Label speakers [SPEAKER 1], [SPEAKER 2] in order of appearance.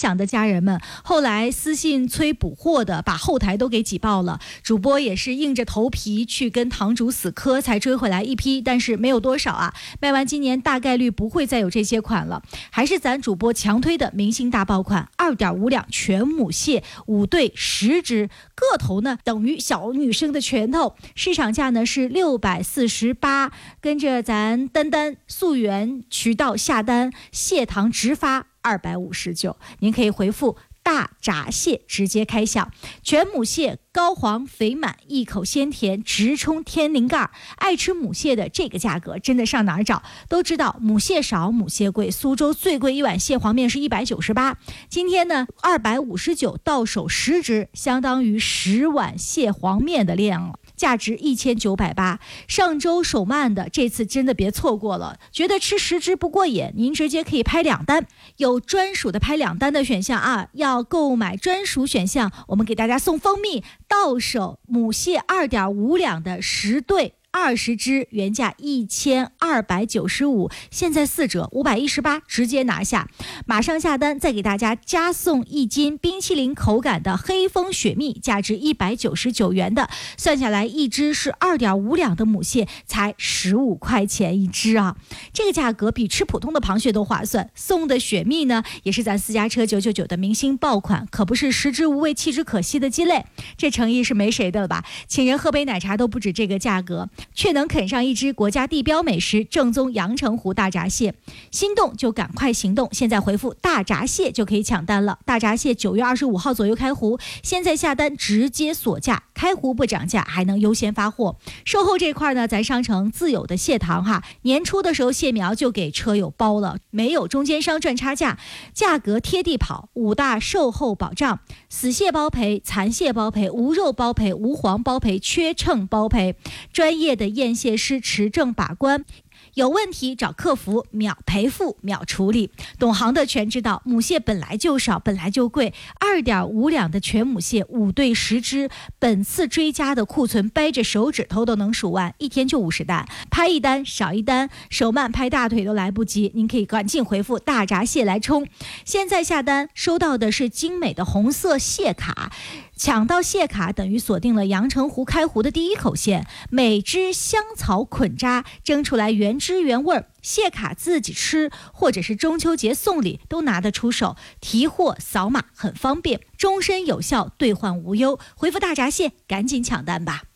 [SPEAKER 1] 享的家人们，后来私信催补货的把后台都给挤爆了，主播也是硬着头皮去跟堂主死磕才追回来一批，但是没有多少啊，卖完今年大概率不会再有这些款了。还是咱主播强推的明星大爆款，2.5两全母蟹5对10只，个头呢等于小女生的拳头，市场价呢是648，跟着咱丹丹溯源渠道下单，蟹糖直发259，您可以回复大闸蟹直接开箱。全母蟹膏黄肥满，一口鲜甜，直冲天灵盖。爱吃母蟹的这个价格真的上哪儿找？都知道母蟹少母蟹贵，苏州最贵一碗蟹黄面是198，今天呢259到手10只，相当于10碗蟹黄面的量了，价值1980。上周手慢的，这次真的别错过了。觉得吃10只不过瘾，您直接可以拍2单，有专属的拍2单的选项啊。要购买专属选项，我们给大家送蜂蜜，到手母蟹2.5两的10对20只，原价1295，现在4折518，直接拿下。马上下单，再给大家加送1斤冰淇淋口感的黑蜂雪蜜，价值199元的，算下来一只是2.5两的母蟹，才15块钱一只啊！这个价格比吃普通的螃蟹都划算。送的雪蜜呢，也是咱私家车999的明星爆款，可不是食之无味弃之可惜的鸡肋，这诚意是没谁的了吧？请人喝杯奶茶都不止这个价格，却能啃上一只国家地标美食正宗阳澄湖大闸蟹。心动就赶快行动，现在回复大闸蟹就可以抢单了。大闸蟹9月25号左右开湖，现在下单直接锁价，开湖不涨价，还能优先发货。售后这块呢，咱商城自有的蟹糖哈，年初的时候蟹苗就给车友包了，没有中间商赚差价，价格贴地跑，5大售后保障：死蟹包赔、残蟹包赔、无肉包赔、无黄包赔、缺秤包赔，专业的验蟹师持证把关，有问题找客服，秒赔付秒处理。懂行的全知道，母蟹本来就少，本来就贵，2.5两的全母蟹5对10只，本次追加的库存掰着手指头都能数完，一天就50单，拍一单少一单，手慢拍大腿都来不及。您可以赶紧回复大闸蟹来冲，现在下单收到的是精美的红色蟹卡，抢到蟹卡等于锁定了阳澄湖开湖的第一口蟹，每只香草捆扎蒸出来原汁原味，蟹卡自己吃或者是中秋节送礼都拿得出手，提货扫码很方便，终身有效，兑换无忧。回复大闸蟹赶紧抢单吧。